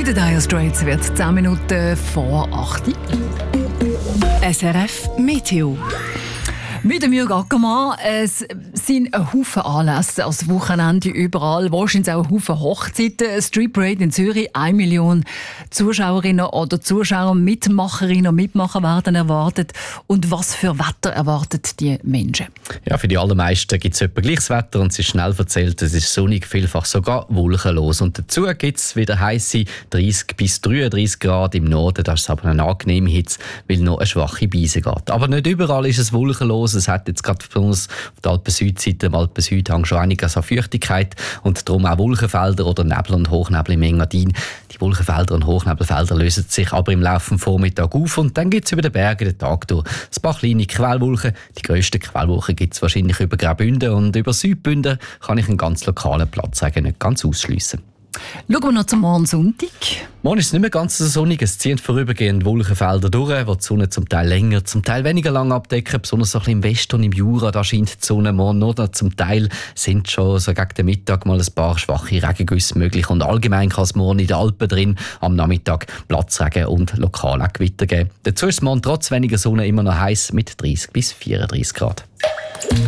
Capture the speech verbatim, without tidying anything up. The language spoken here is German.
The Dire Straits wird zehn Minuten vor acht. S R F Meteo. Mit dem Jürg Ackermann, es sind ein Haufen Anlässe als Wochenende überall. Wahrscheinlich auch ein Haufen Hochzeiten. Street Parade in Zürich, eine Million Zuschauerinnen oder Zuschauer, Mitmacherinnen und Mitmacher werden erwartet. Und was für Wetter erwartet die Menschen? Ja, für die allermeisten gibt es etwa gleiches Wetter und es ist schnell erzählt, es ist sonnig, vielfach sogar wolkenlos. Und dazu gibt es wieder heisse dreißig bis dreiunddreißig Grad im Norden. Das ist aber eine angenehme Hitze, weil noch eine schwache Brise geht. Aber nicht überall ist es wolkenlos. Es hat jetzt gerade besonders auf der Alpen-Südseite, im Alpen-Südhang schon einiges an Feuchtigkeit und darum auch Wolkenfelder oder Nebel und Hochnebel im Engadin. Die Wolkenfelder und Hochnebelfelder lösen sich aber im Laufe des Vormittags auf und dann gibt es über den Bergen den Tag durch ein paar kleine Quellwolken. Die grössten Quellwolken gibt es wahrscheinlich über Graubünden und über Südbünden kann ich einen ganz lokalen Platz sagen, nicht ganz ausschliessen. Schauen wir noch zum Morgen Sonntag. Morgen ist es nicht mehr ganz so sonnig. Es ziehen vorübergehend Wolkenfelder durch, die die Sonne zum Teil länger, zum Teil weniger lang abdecken. Besonders so ein bisschen im Westen und im Jura, da scheint die Sonne morgen noch. Zum Teil sind schon so gegen den Mittag mal ein paar schwache Regengüsse möglich. Und allgemein kann es morgen in den Alpen drin am Nachmittag Platzregen und lokal auch Gewitter geben. Dazu ist es morgen trotz weniger Sonne immer noch heiß mit dreißig bis vierunddreißig Grad.